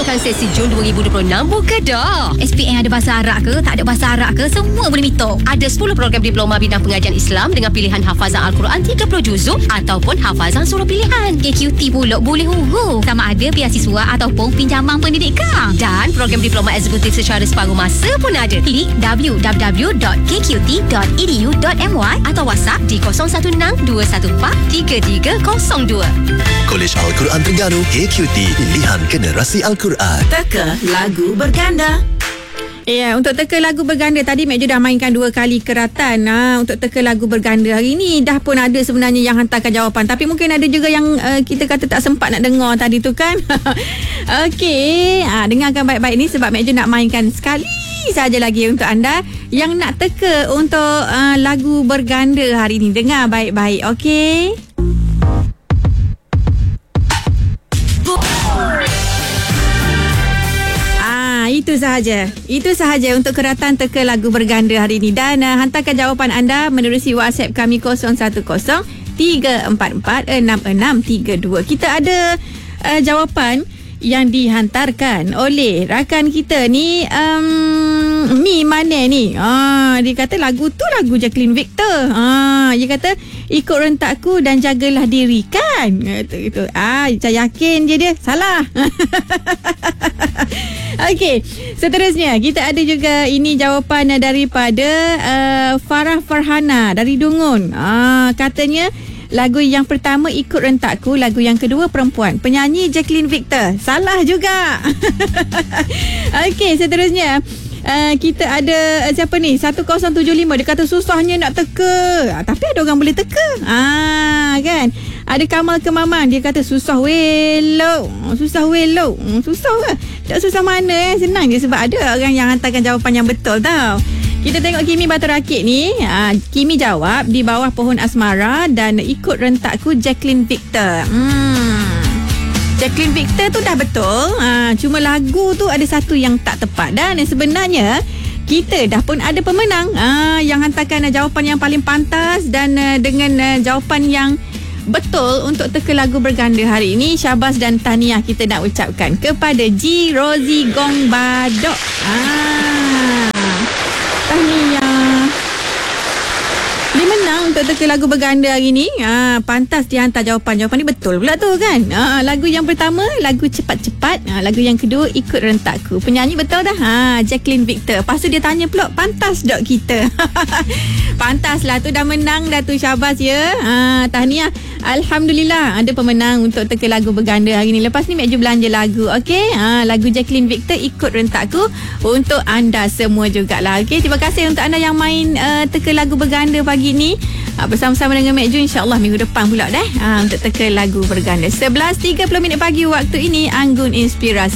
pasukan sesi Jun 2026 buka dah. SPM ada bahasa Arab ke, tak ada bahasa Arab ke, semua boleh mitok. Ada 10 program diploma bidang pengajian Islam dengan pilihan hafazan Al-Quran 30 juzuk ataupun hafazan surah pilihan. KQT pula boleh huru sama ada beasiswa ataupun pinjaman pendidikan. Dan program diploma eksekutif secara separuh masa pun ada. Klik www.kqt.edu.my atau WhatsApp di 0162143302. Kolej Al-Quran Terengganu KQT, pilihan generasi Al-Quran. Teka lagu berganda. Ya, untuk teka lagu berganda tadi Mek Jo dah mainkan 2 kali keratan. Untuk teka lagu berganda hari ni dah pun ada sebenarnya yang hantarkan jawapan. Tapi mungkin ada juga yang kita kata tak sempat nak dengar tadi tu kan. Okey, dengarkan baik-baik ni sebab Mek Jo nak mainkan sekali saja lagi untuk anda yang nak teka untuk lagu berganda hari ni. Dengar baik-baik, okey? Itu sahaja untuk keratan teka lagu berganda hari ini. Dan hantarkan jawapan anda menerusi WhatsApp kami 0103446632. Kita ada jawapan yang dihantarkan oleh rakan kita ni, Mi Mane ni. Dia kata lagu tu lagu Jacqueline Victor. Dia kata ikut rentakku dan jagalah diri kan. Gitu. Saya yakin je dia salah. Okey, seterusnya kita ada juga ini jawapan daripada Farah Farhana dari Dungun. Katanya lagu yang pertama ikut rentakku, lagu yang kedua perempuan. Penyanyi Jacqueline Victor. Salah juga. Okey, seterusnya kita ada siapa ni? 1075. Dia kata susahnya nak teka. Tapi ada orang boleh teka. Kan? Ada Kamal Kemaman. Dia kata susah welo. Susah welo. Susah ke? Tak susah mana senang je sebab ada orang yang hantarkan jawapan yang betul tau. Kita tengok Kimi Batu Rakit ni. Kimi jawab di bawah pohon asmara dan ikut rentakku Jacqueline Victor. Jacqueline Victor tu dah betul. Cuma lagu tu ada satu yang tak tepat. Dan sebenarnya kita dah pun ada pemenang yang hantarkan jawapan yang paling pantas dan dengan jawapan yang betul untuk teka lagu berganda hari ini. Syabas dan tahniah kita nak ucapkan kepada G. Rosie Gong Badok. Tahniah. Dia menang untuk teka lagu berganda hari ni. Pantas dia hantar jawapan. Jawapan ni betul pula tu kan. Lagu yang pertama lagu cepat-cepat. Lagu yang kedua ikut rentakku. Penyanyi betul dah. Jacqueline Victor. Lepas tu dia tanya pula pantas dok kita. Pantas lah tu, dah menang dah tu. Syabas ya. Tahniah. Alhamdulillah ada pemenang untuk teka lagu berganda hari ni. Lepas ni Mek Jo belanja lagu. Okey. Lagu Jacqueline Victor ikut rentakku untuk anda semua jugalah. Okey. Terima kasih untuk anda yang main teka lagu berganda pagi ni. Bersama-sama dengan Mek Jo, insyaAllah minggu depan pula dah untuk teka lagu berganda. 11.30 pagi waktu ini, Anggun Inspirasi.